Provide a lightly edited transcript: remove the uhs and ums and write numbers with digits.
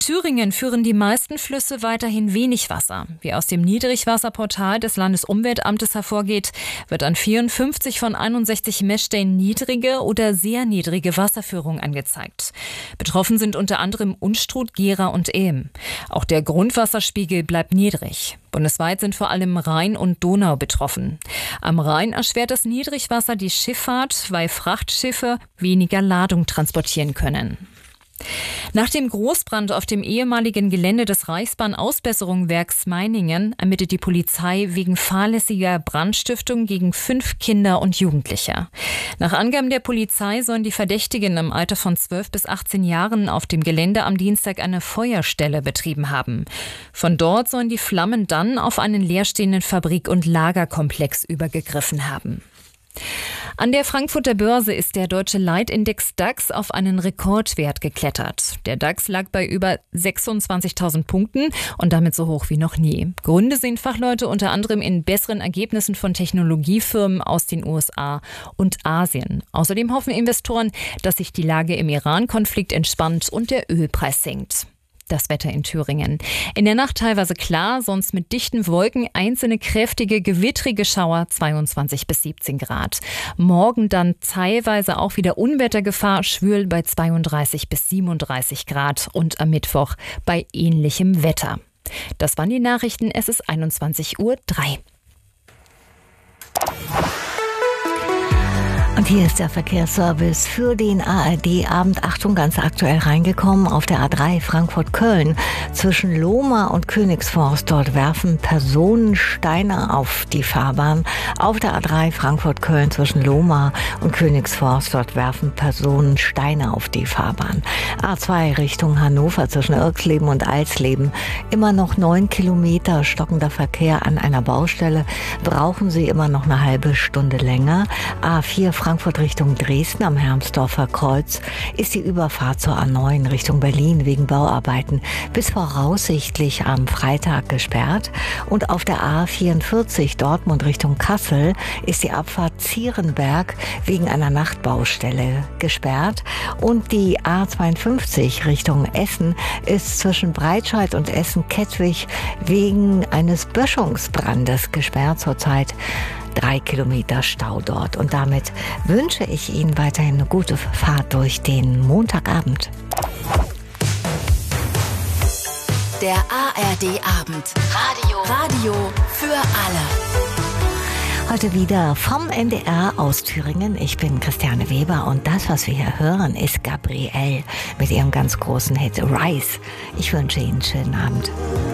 Thüringen führen die meisten Flüsse weiterhin wenig Wasser. Wie aus dem Niedrigwasserportal des Landesumweltamtes hervorgeht, wird an 54 von 61 Messstellen niedrige oder sehr niedrige Wasserführung angezeigt. Betroffen sind unter anderem Unstrut, Gera und Ilm. Auch der Grundwasserspiegel bleibt niedrig. Bundesweit sind vor allem Rhein und Donau betroffen. Am Rhein erschwert das Niedrigwasser die Schifffahrt, weil Frachtschiffe weniger Ladung transportieren können. Nach dem Großbrand auf dem ehemaligen Gelände des Reichsbahn-Ausbesserungswerks Meiningen ermittelt die Polizei wegen fahrlässiger Brandstiftung gegen 5 Kinder und Jugendliche. Nach Angaben der Polizei sollen die Verdächtigen im Alter von 12 bis 18 Jahren auf dem Gelände am Dienstag eine Feuerstelle betrieben haben. Von dort sollen die Flammen dann auf einen leerstehenden Fabrik- und Lagerkomplex übergegriffen haben. An der Frankfurter Börse ist der deutsche Leitindex DAX auf einen Rekordwert geklettert. Der DAX lag bei über 26.000 Punkten und damit so hoch wie noch nie. Gründe sehen Fachleute unter anderem in besseren Ergebnissen von Technologiefirmen aus den USA und Asien. Außerdem hoffen Investoren, dass sich die Lage im Iran-Konflikt entspannt und der Ölpreis sinkt. Das Wetter in Thüringen. In der Nacht teilweise klar, sonst mit dichten Wolken, einzelne kräftige, gewittrige Schauer, 22 bis 17 Grad. Morgen dann teilweise auch wieder Unwettergefahr, schwül bei 32 bis 37 Grad und am Mittwoch bei ähnlichem Wetter. Das waren die Nachrichten, es ist 21:03 Uhr. Und hier ist der Verkehrsservice für den ARD-Abend. Achtung, ganz aktuell reingekommen auf der A3 Frankfurt-Köln. Zwischen Lohmar und Königsforst, dort werfen Personen Steine auf die Fahrbahn. Auf der A3 Frankfurt-Köln zwischen Lohmar und Königsforst, dort werfen Personen Steine auf die Fahrbahn. A2 Richtung Hannover zwischen Irxleben und Alsleben. Immer noch 9 Kilometer stockender Verkehr an einer Baustelle. Brauchen Sie immer noch eine halbe Stunde länger. A4 Frankfurt Richtung Dresden am Hermsdorfer Kreuz ist die Überfahrt zur A9 Richtung Berlin wegen Bauarbeiten bis voraussichtlich am Freitag gesperrt. Und auf der A44 Dortmund Richtung Kassel ist die Abfahrt Zierenberg wegen einer Nachtbaustelle gesperrt. Und die A52 Richtung Essen ist zwischen Breitscheid und Essen-Kettwig wegen eines Böschungsbrandes gesperrt zurzeit. 3 Kilometer Stau dort. Und damit wünsche ich Ihnen weiterhin eine gute Fahrt durch den Montagabend. Der ARD-Abend. Radio für alle. Heute wieder vom NDR aus Thüringen. Ich bin Christiane Weber und das, was wir hier hören, ist Gabrielle mit ihrem ganz großen Hit Rise. Ich wünsche Ihnen einen schönen Abend.